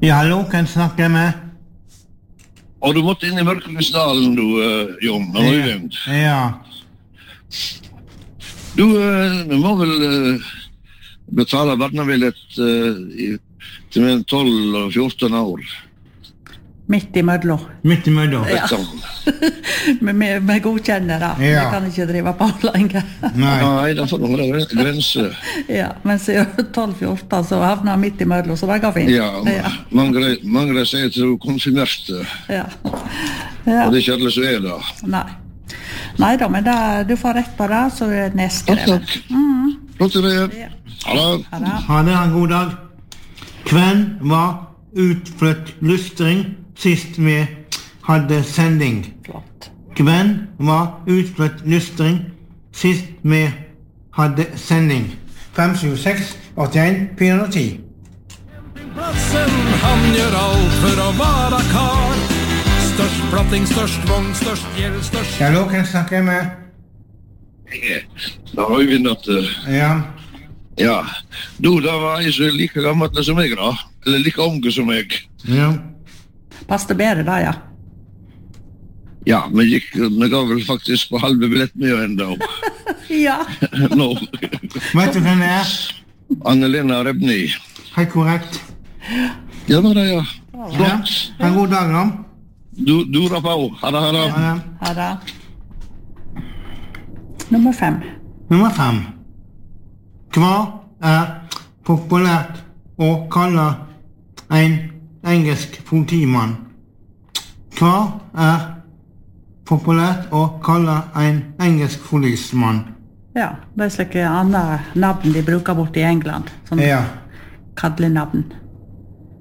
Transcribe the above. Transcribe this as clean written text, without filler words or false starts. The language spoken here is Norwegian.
Ja, hallo, kan jeg snakke med? Og du måtte inn i Mørkeløsdalen, du, Jon, når du glemt. Ja. Du må vel betale barnebillet til mellom 12 og 14 år. Midt i mødlo. Midt i mødlo. Ja. Vi godkjenner det. Vi kan ikke drive på lenger. Nei, da får du holde grense. Ja, men siden 12-14 så havner midt i mødlo, så det går fint. Ja, mange sier at du konfirmerte. Ja. Og det er ikke alle som er det. Nei da, men du får rett på det, så er det nedskrevet. Takk. Flott til det. Ha det. Ha det, en god dag. Hvem var utflytt lystring sist vi hadde sending? Flott. Hvem var utflytt lystring sist vi hadde sending? 576 81 410. Plassen, han gjør alt for å være kar. Størst platting, størst vogn, størst gjeld, størst... Hallo, kan jeg snakke med? Da har vi vinnet. Ja. Du, da var jeg så like gammel som jeg da. Eller like unge som jeg. Ja. Passte bedre da, ja. Ja, vi ga vel faktisk på halve billett med enda. Ja. Nå. Vet du hvem det er? Anne-Lena Rebni. Helt korrekt. Ja, det er ja. Flott. En god dag, da. Du rapper også. Ha det. Ha det. Nummer 5. Nummer 5. Hva er populært å kalle en engelsk politimann? Hva er populært å kalle en engelsk policemann? Ja, det er slike andre navn de bruker bort i England. Sånn kallenavn.